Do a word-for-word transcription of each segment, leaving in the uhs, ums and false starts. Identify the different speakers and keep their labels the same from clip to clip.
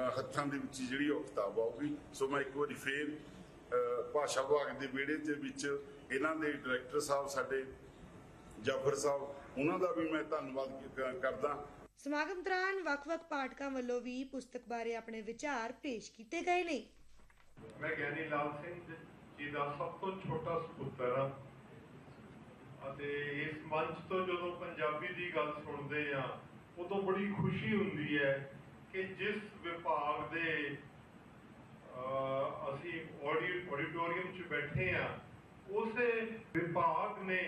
Speaker 1: ਹੱਥਾਂ ਦੇ ਵਿੱਚ ਜਿਹੜੀ ਉਹ ਕਿਤਾਬ ਆਊਗੀ। ਸੋ ਮੈਂ ਇੱਕ ਵਾਰੀ ਫੇਰ ਭਾਸ਼ਾ ਵਿਭਾਗ ਦੇ ਵਿਹੜੇ ਦੇ ਵਿੱਚ ਇਹਨਾਂ ਦੇ ਡਾਇਰੈਕਟਰ ਸਾਹਿਬ ਸਾਡੇ ਜਾਫਰ ਸਾਹਿਬ, ਉਹਨਾਂ ਦਾ ਵੀ ਮੈਂ ਧੰਨਵਾਦ ਕਰਦਾ।
Speaker 2: ਸਮਾਗਮ ਦੌਰਾਨ ਵੱਖ-ਵੱਖ ਪਾਠਕਾਂ ਵੱਲੋਂ ਵੀ ਪੁਸਤਕ ਬਾਰੇ ਆਪਣੇ ਵਿਚਾਰ ਪੇਸ਼ ਕੀਤੇ ਗਏ ਨੇ।
Speaker 3: ਮੈਂ ਗਿਆਨੀ ਲਾਲ ਸਿੰਘ ਜੀ ਦਾ ਸਭ ਤੋਂ ਛੋਟਾ ਸਪੁੱਤਰ ਹਾਂ ਅਤੇ ਇਸ ਮੰਚ ਤੋਂ ਜਦੋਂ ਪੰਜਾਬੀ ਦੀ ਗੱਲ ਸੁਣਦੇ ਆ ਉਦੋਂ ਬੜੀ ਖੁਸ਼ੀ ਹੁੰਦੀ ਹੈ ਕਿ ਜਿਸ ਵਿਭਾਗ ਦੇ ਅਸੀਂ ਆਡੀਟੋਰੀਅਮ 'ਚ ਬੈਠੇ ਆ ਉਸੇ ਵਿਭਾਗ ਨੇ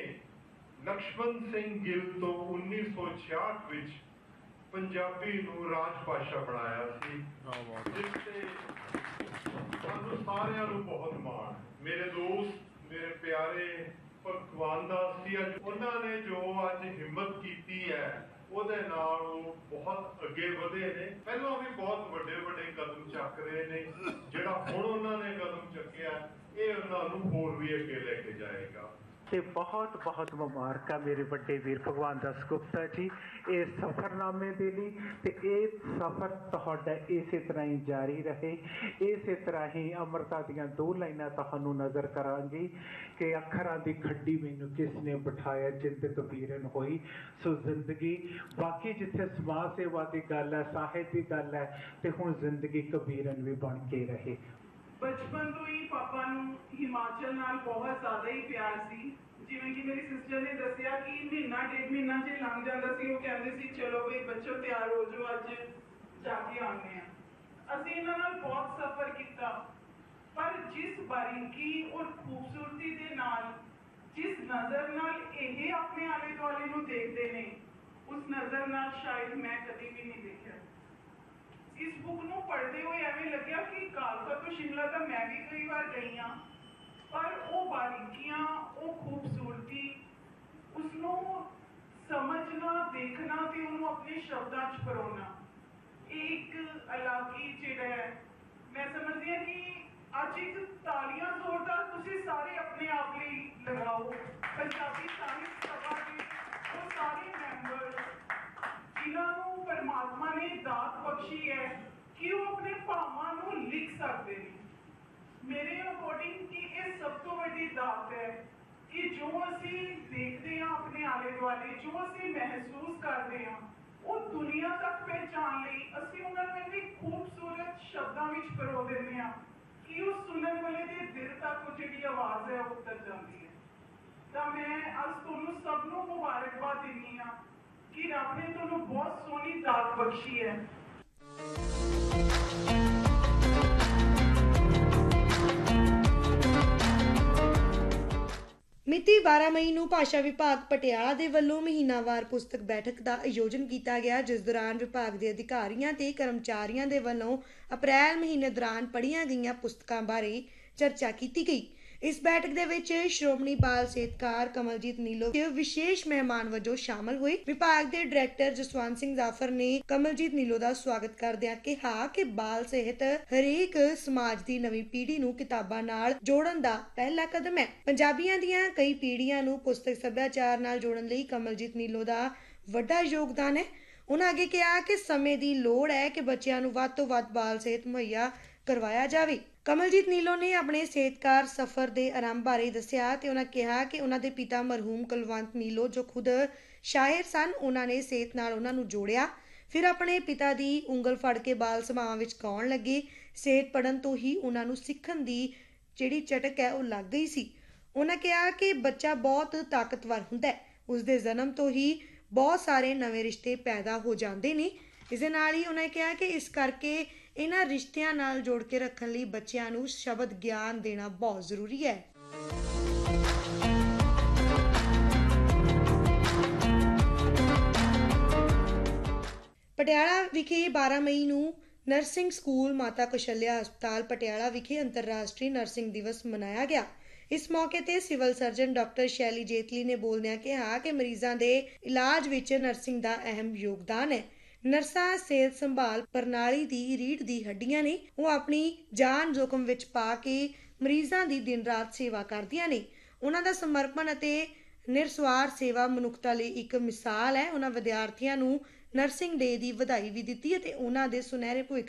Speaker 3: ਲਕਸ਼ਮਣ ਸਿੰਘ ਗਿੱਲ ਤੋਂ ਉੱਨੀ ਸੌ ਛਿਆਹਠ ਵਿੱਚ ਪੰਜਾਬੀ ਨੂੰ ਰਾਜ ਭਾਸ਼ਾ ਬਣਾਇਆ ਸੀ, ਜਿਸ ਤੇ ਸਾਨੂੰ ਸਾਰਿਆਂ ਨੂੰ ਬਹੁਤ ਮਾਣ। ਮੇਰੇ ਦੋਸਤ, ਮੇਰੇ ਪਿਆਰੇ ਭਗਵਾਨ ਦਾਸ ਜੀ, ਅੱਜ ਉਹਨਾਂ ਨੇ ਜੋ ਅੱਜ ਹਿੰਮਤ ਕੀਤੀ ਹੈ ਉਹਦੇ ਨਾਲ ਉਹ ਬਹੁਤ ਅੱਗੇ ਵਧੇ ਨੇ। ਪਹਿਲਾਂ ਵੀ ਬਹੁਤ ਵੱਡੇ ਵੱਡੇ ਕਦਮ ਚੱਕ ਰਹੇ ਨੇ, ਜਿਹੜਾ ਹੁਣ ਉਹਨਾਂ ਨੇ ਕਦਮ ਚੱਕਿਆ ਇਹ ਉਹਨਾਂ ਨੂੰ ਹੋਰ ਵੀ ਅੱਗੇ ਲੈ ਕੇ ਜਾਏਗਾ।
Speaker 4: ਤੇ ਬਹੁਤ ਬਹੁਤ ਮੁਬਾਰਕਾਂ ਮੇਰੇ ਵੱਡੇ ਵੀਰ ਭਗਵਾਨ ਦਾਸ ਗੁਪਤਾ ਜੀ ਇਸ ਸਫ਼ਰਨਾਮੇ ਦੇ ਲਈ, ਤੇ ਇਹ ਸਫ਼ਰ ਤੁਹਾਡਾ ਇਸੇ ਤਰ੍ਹਾਂ ਹੀ ਜਾਰੀ ਰਹੇ। ਇਸੇ ਤਰ੍ਹਾਂ ਹੀ ਅੰਮ੍ਰਿਤਾ ਦੀਆਂ ਦੋ ਲਾਈਨਾਂ ਤੁਹਾਨੂੰ ਨਜ਼ਰ ਕਰਾਂਗੀ ਕਿ ਅੱਖਰਾਂ ਦੀ ਖੱਡੀ ਮੈਨੂੰ ਕਿਸ ਨੇ ਬਿਠਾਇਆ, ਜਿੰਦ ਕਬੀਰਨ ਹੋਈ ਸੋ ਜ਼ਿੰਦਗੀ। ਬਾਕੀ ਜਿੱਥੇ ਸਮਾਜ ਸੇਵਾ ਦੀ ਗੱਲ ਹੈ, ਸਾਹਿਤ ਦੀ ਗੱਲ ਹੈ, ਤੇ ਹੁਣ ਜ਼ਿੰਦਗੀ ਕਬੀਰਨ ਵੀ ਬਣ ਕੇ ਰਹੇ।
Speaker 5: ਬਚਪਨ ਤੋਂ ਹੀ ਪਾਪਾ ਨੂੰ ਹਿਮਾਚਲ ਨਾਲ ਬਹੁਤ ਜ਼ਿਆਦਾ ਹੀ ਪਿਆਰ ਸੀ। ਜਿਵੇਂ ਕਿ ਮੇਰੀ ਸਿਸਟਰ ਨੇ ਦੱਸਿਆ ਕਿ ਮਹੀਨਾ ਡੇਢ ਮਹੀਨਾ ਜੇ ਲੰਘ ਜਾਂਦਾ ਸੀ, ਉਹ ਕਹਿੰਦੇ ਸੀ ਚਲੋ ਬਈ ਬੱਚੋ ਤਿਆਰ ਹੋ ਜਾਓ, ਅੱਜ ਜਾ ਕੇ ਆਉਂਦੇ ਆ। ਅਸੀਂ ਇਹਨਾਂ ਨਾਲ ਬਹੁਤ ਸਫ਼ਰ ਕੀਤਾ, ਪਰ ਜਿਸ ਬਾਰੀਕੀ ਔਰ ਖੂਬਸੂਰਤੀ ਦੇ ਨਾਲ, ਜਿਸ ਨਜ਼ਰ ਨਾਲ ਇਹ ਆਪਣੇ ਆਲੇ ਦੁਆਲੇ ਨੂੰ ਦੇਖਦੇ ਨੇ, ਉਸ ਨਜ਼ਰ ਨਾਲ ਸ਼ਾਇਦ ਮੈਂ ਕਦੇ ਵੀ ਨਹੀਂ ਦੇਖਿਆ। ਇਸ ਬੁੱਕ ਨੂੰ ਪੜ੍ਹਦੇ ਹੋਏ ਐਵੇਂ ਲੱਗਿਆ ਕਿ ਕਾਲਕਾ ਤੋਂ ਸ਼ਿਮਲਾ ਤਾਂ ਮੈਂ ਵੀ ਕਈ ਵਾਰ ਗਈ ਹਾਂ, ਪਰ ਉਹ ਬਾਰੀਕੀਆਂ, ਉਹ ਖੂਬਸੂਰਤੀ, ਉਸਨੂੰ ਸਮਝਣਾ, ਦੇਖਣਾ ਤੇ ਉਹਨੂੰ ਆਪਣੇ ਸ਼ਬਦਾਂ 'ਚ ਪਰੋਣਾ, ਇਹ ਇੱਕ ਅਲੱਗ ਹੀ ਜਿਹੜਾ ਹੈ। ਮੈਂ ਸਮਝਦੀ ਹਾਂ ਕਿ ਅੱਜ ਇੱਕ ਤਾਲੀਆਂ ਜ਼ੋਰਦਾਰ ਤੁਸੀਂ ਸਾਰੇ ਆਪਣੇ ਆਪ ਲਈ ਲਗਾਓ। ਪੰਜਾਬੀ ਸਾਹਿਤ ਸਭਾ ਦੇ ਉਹ ਸਾਰੇ ਮੈਂਬਰ ਜਿਨ੍ਹਾਂ ਨੂੰ ਪਰਮਾਤਮਾ ਨੇ ਦਾਤ ਬਖਸ਼ੀ ਹੈ ਕਿ ਉਹ ਆਪਣੇ ਭਾਵਾਂ ਨੂੰ ਲਿਖ ਸਕਦੇ ਨੇ। ਮੇਰੇ ਅਕੋਰਡਿੰਗ ਕਿ ਇਹ ਸਭ ਤੋਂ ਵੱਡੀ ਦਾਤ ਹੈ ਕਿ ਜੋ ਅਸੀਂ ਦੇਖਦੇ ਹਾਂ ਆਪਣੇ ਆਲੇ ਦੁਆਲੇ, ਜੋ ਅਸੀਂ ਮਹਿਸੂਸ ਕਰਦੇ ਹਾਂ, ਉਹ ਦੁਨੀਆ ਤੱਕ ਪਹੁੰਚਾਉਣ ਲਈ ਅਸੀਂ ਉਹਨਾਂ ਨੂੰ ਇੰਨੇ ਖੂਬਸੂਰਤ ਸ਼ਬਦਾਂ ਵਿੱਚ ਪਰੋ ਦਿੰਦੇ ਹਾਂ ਕਿ ਉਹ ਸੁਣਨ ਵਾਲੇ ਦੇ ਦਿਲ ਤੱਕ ਉਹ ਜਿਹੜੀ ਆਵਾਜ਼ ਹੈ ਉਹ ਉਤਰ ਜਾਂਦੀ ਹੈ। ਤਾਂ ਮੈਂ ਅੱਜ ਤੁਹਾਨੂੰ ਸਭ ਨੂੰ ਮੁਬਾਰਕਬਾਦ ਦਿੰਦੀ ਹਾਂ ਕਿ ਰੱਬ ਨੇ ਤੁਹਾਨੂੰ ਬਹੁਤ ਸੋਹਣੀ ਦਾਤ ਬਖਸ਼ੀ ਹੈ।
Speaker 2: ਮਿਤੀ ਬਾਰਾਂ ਮਈ ਨੂੰ ਭਾਸ਼ਾ ਵਿਭਾਗ ਪਟਿਆਲਾ ਦੇ ਵੱਲੋਂ ਮਹੀਨਾਵਾਰ ਪੁਸਤਕ ਬੈਠਕ ਦਾ ਆਯੋਜਨ ਕੀਤਾ ਗਿਆ, ਜਿਸ ਦੌਰਾਨ ਵਿਭਾਗ ਦੇ ਅਧਿਕਾਰੀਆਂ ਤੇ ਕਰਮਚਾਰੀਆਂ ਦੇ ਵੱਲੋਂ ਅਪ੍ਰੈਲ ਮਹੀਨੇ ਦੌਰਾਨ ਪੜ੍ਹੀਆਂ ਗਈਆਂ ਪੁਸਤਕਾਂ ਬਾਰੇ ਚਰਚਾ ਕੀਤੀ ਗਈ। ਇਸ ਬੈਠਕ ਦੇ ਵਿੱਚ ਸ਼੍ਰੋਮਣੀ ਬਾਲ ਸਾਹਿਤਕਾਰ ਕਮਲਜੀਤ ਨੀਲੋ ਵਿਸ਼ੇਸ਼ ਮਹਿਮਾਨ ਵਜੋਂ ਸ਼ਾਮਲ ਹੋਏ। ਵਿਭਾਗ ਦੇ ਡਾਇਰੈਕਟਰ ਜਸਵੰਤ ਸਿੰਘ ਜਾਫਰ ਨੇ ਕਮਲਜੀਤ ਨੀਲੋ ਦਾ ਸਵਾਗਤ ਕਰਦਿਆਂ ਕਿਹਾ ਕਿ ਬਾਲ ਸਾਹਿਤ ਹਰੇਕ ਸਮਾਜ ਦੀ ਨਵੀਂ ਪੀੜ੍ਹੀ ਨੂੰ ਕਿਤਾਬਾਂ ਨਾਲ ਜੋੜਨ ਦਾ ਪਹਿਲਾ ਕਦਮ ਹੈ। ਪੰਜਾਬੀਆਂ ਦੀਆਂ ਕਈ ਪੀੜ੍ਹੀਆਂ ਨੂੰ ਪੁਸਤਕ ਸੱਭਿਆਚਾਰ ਨਾਲ ਜੋੜਨ ਲਈ ਕਮਲਜੀਤ ਨੀਲੋ ਦਾ ਵੱਡਾ ਯੋਗਦਾਨ ਹੈ। ਉਹਨਾਂ ਅੱਗੇ ਕਿਹਾ ਕਿ ਸਮੇਂ ਦੀ ਲੋੜ ਹੈ ਕਿ ਬੱਚਿਆਂ ਨੂੰ ਵੱਧ ਤੋਂ ਵੱਧ ਬਾਲ ਸਾਹਿਤ ਮੁਹੱਈਆ ਕਰਵਾਇਆ ਜਾਵੇ। ਕਮਲਜੀਤ ਨੀਲੋ ਨੇ ਆਪਣੇ ਸਾਹਿਤਕਾਰ ਸਫ਼ਰ ਦੇ ਆਰੰਭ ਬਾਰੇ ਦੱਸਿਆ ਤੇ ਉਹਨਾਂ ਕਿਹਾ ਕਿ ਉਹਨਾਂ ਦੇ ਪਿਤਾ ਮਰਹੂਮ ਕੁਲਵੰਤ ਨੀਲੋ ਜੋ ਖੁਦ ਸ਼ਾਇਰ ਸਨ, ਉਹਨਾਂ ਨੇ ਸਾਹਿਤ ਨਾਲ ਉਹਨਾਂ ਨੂੰ ਜੋੜਿਆ। ਫਿਰ ਆਪਣੇ ਪਿਤਾ ਦੀ ਉਂਗਲ ਫੜ ਕੇ ਬਾਲ ਸਭਾਵਾਂ ਵਿੱਚ ਗਾਉਣ ਲੱਗੇ। ਸਾਹਿਤ ਪੜ੍ਹਨ ਤੋਂ ਹੀ ਉਹਨਾਂ ਨੂੰ ਸਿੱਖਣ ਦੀ ਜਿਹੜੀ ਚਟਕ ਹੈ ਉਹ ਲੱਗ ਗਈ ਸੀ। ਉਹਨਾਂ ਕਿਹਾ ਕਿ ਬੱਚਾ ਬਹੁਤ ਤਾਕਤਵਰ ਹੁੰਦਾ ਹੈ, ਉਸਦੇ ਜਨਮ ਤੋਂ ਹੀ ਬਹੁਤ ਸਾਰੇ ਨਵੇਂ ਰਿਸ਼ਤੇ ਪੈਦਾ ਹੋ ਜਾਂਦੇ ਨੇ। ਇਸ ਦੇ ਨਾਲ ਹੀ ਉਹਨਾਂ ਕਿਹਾ ਕਿ ਇਸ ਕਰਕੇ ਇਹਨਾਂ ਰਿਸ਼ਤਿਆਂ ਨਾਲ ਜੋੜ ਕੇ ਰੱਖਣ ਲਈ ਬੱਚਿਆਂ ਨੂੰ ਸ਼ਬਦ ਗਿਆਨ ਦੇਣਾ ਬਹੁਤ ਜ਼ਰੂਰੀ ਹੈ। ਪਟਿਆਲਾ ਵਿਖੇ ਬਾਰਾਂ ਮਈ ਨੂੰ ਨਰਸਿੰਗ ਸਕੂਲ ਮਾਤਾ ਕੌਸ਼ਲਿਆ ਹਸਪਤਾਲ ਪਟਿਆਲਾ ਵਿਖੇ ਅੰਤਰਰਾਸ਼ਟਰੀ ਨਰਸਿੰਗ ਦਿਵਸ ਮਨਾਇਆ ਗਿਆ। ਇਸ ਮੌਕੇ ਤੇ ਸਿਵਲ ਸਰਜਨ ਡਾਕਟਰ ਸ਼ੈਲੀ ਜੇਤਲੀ ਨੇ ਬੋਲਦਿਆਂ ਕਿਹਾ ਕਿ ਮਰੀਜ਼ਾਂ ਦੇ ਇਲਾਜ ਵਿੱਚ ਨਰਸਿੰਗ ਦਾ ਅਹਿਮ ਯੋਗਦਾਨ ਹੈ। ਨਰਸਾਂ ਸਿਹਤ ਸੰਭਾਲ ਪ੍ਰਣਾਲੀ ਦੀ ਰੀੜ੍ਹ ਦੀ ਹੱਡੀਆਂ ਨੇ। ਉਹ ਆਪਣੀ ਜਾਨ ਜੋਖਮ ਵਿੱਚ ਪਾ ਕੇ ਮਰੀਜ਼ਾਂ ਦੀ ਦਿਨ ਰਾਤ ਸੇਵਾ ਕਰਦੀਆਂ ਨੇ। ਉਹਨਾਂ ਦਾ ਸਮਰਪਣ ਅਤੇ ਨਿਰਸਵਾਰਥ ਸੇਵਾ ਮਨੁੱਖਤਾ ਲਈ ਇੱਕ ਮਿਸਾਲ ਹੈ। ਉਹਨਾਂ ਵਿਦਿਆਰਥੀਆਂ ਨੂੰ ਨਰਸਿੰਗ ਡੇ ਦੀ ਵਧਾਈ ਵੀ ਦਿੱਤੀ ਅਤੇ ਉਹਨਾਂ ਦੇ ਸੁਨਹਿਰੇ ਭਵਿੱਖ